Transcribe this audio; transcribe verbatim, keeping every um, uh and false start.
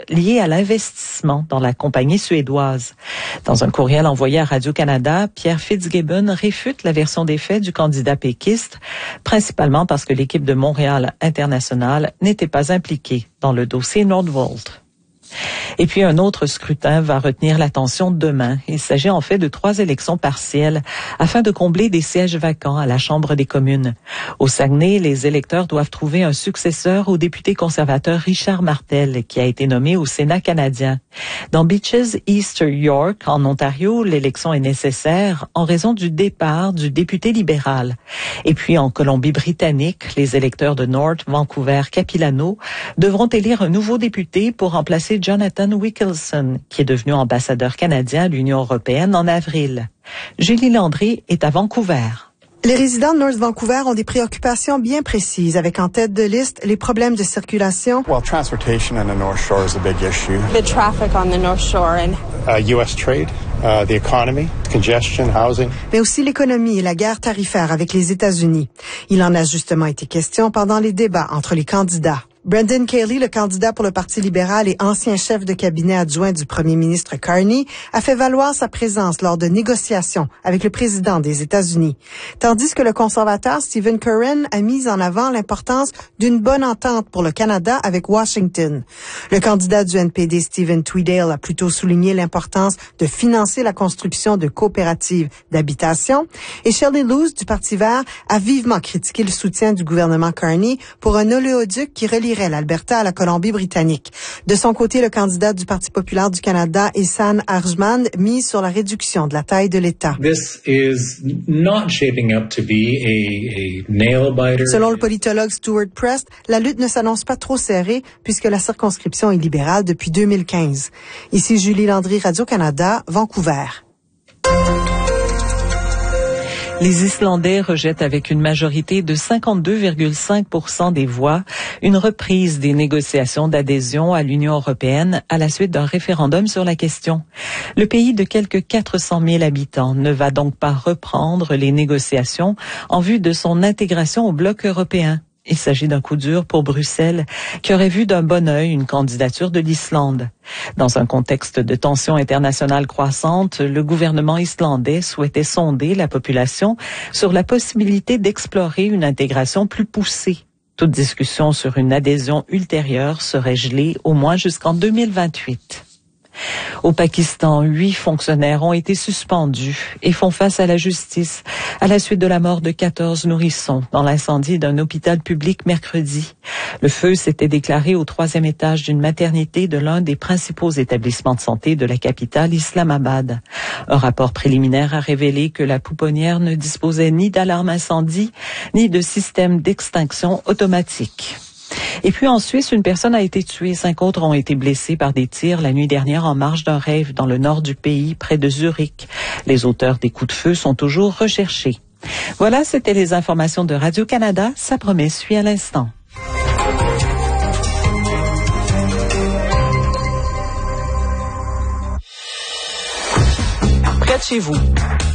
liées à l'investissement dans la compagnie suédoise. Dans un courriel envoyé à Radio-Canada, Pierre Fitzgibbon réfute la version des faits du candidat péquiste, principalement parce que l'équipe de Montréal International n'était pas impliquée dans le dossier Nordvolt. Et puis un autre scrutin va retenir l'attention demain. Il s'agit en fait de trois élections partielles afin de combler des sièges vacants à la Chambre des communes. Au Saguenay, les électeurs doivent trouver un successeur au député conservateur Richard Martel, qui a été nommé au Sénat canadien. Dans Beaches, East York, en Ontario, l'élection est nécessaire en raison du départ du député libéral. Et puis en Colombie-Britannique, les électeurs de North Vancouver-Capilano devront élire un nouveau député pour remplacer Jonathan Wilkinson, qui est devenu ambassadeur canadien à l'Union européenne en avril. Julie Landry est à Vancouver. Les résidents de North Vancouver ont des préoccupations bien précises, avec en tête de liste les problèmes de circulation. Well, transportation on the North Shore is a big issue. The traffic on the North Shore and uh, U S trade, uh, the economy, congestion, housing. Mais aussi l'économie et la guerre tarifaire avec les États-Unis. Il en a justement été question pendant les débats entre les candidats. Brendan Kelly, le candidat pour le Parti libéral et ancien chef de cabinet adjoint du premier ministre Carney, a fait valoir sa présence lors de négociations avec le président des États-Unis. Tandis que le conservateur Stephen Curran a mis en avant l'importance d'une bonne entente pour le Canada avec Washington. Le candidat du N P D, Stephen Tweedale, a plutôt souligné l'importance de financer la construction de coopératives d'habitation. Et Shelley Loos, du Parti vert, a vivement critiqué le soutien du gouvernement Carney pour un oléoduc qui relie l'Alberta à la Colombie-Britannique. De son côté, le candidat du Parti populaire du Canada, Ehsan Arjman, mise sur la réduction de la taille de l'État. This is not shaping up to be a, a nail-biter. Selon le politologue Stuart Prest, la lutte ne s'annonce pas trop serrée puisque la circonscription est libérale depuis deux mille quinze. Ici Julie Landry, Radio-Canada, Vancouver. Les Islandais rejettent avec une majorité de cinquante-deux virgule cinq pour cent des voix une reprise des négociations d'adhésion à l'Union européenne à la suite d'un référendum sur la question. Le pays de quelques quatre cent mille habitants ne va donc pas reprendre les négociations en vue de son intégration au bloc européen. Il s'agit d'un coup dur pour Bruxelles, qui aurait vu d'un bon œil une candidature de l'Islande. Dans un contexte de tensions internationales croissantes, le gouvernement islandais souhaitait sonder la population sur la possibilité d'explorer une intégration plus poussée. Toute discussion sur une adhésion ultérieure serait gelée au moins jusqu'en deux mille vingt-huit. Au Pakistan, huit fonctionnaires ont été suspendus et font face à la justice à la suite de la mort de quatorze nourrissons dans l'incendie d'un hôpital public mercredi. Le feu s'était déclaré au troisième étage d'une maternité de l'un des principaux établissements de santé de la capitale, Islamabad. Un rapport préliminaire a révélé que la pouponnière ne disposait ni d'alarme incendie, ni de système d'extinction automatique. Et puis en Suisse, une personne a été tuée, cinq autres ont été blessés par des tirs la nuit dernière en marge d'un rave dans le nord du pays, près de Zurich. Les auteurs des coups de feu sont toujours recherchés. Voilà, c'était les informations de Radio-Canada. Ça promet, suit à l'instant. Près de chez vous.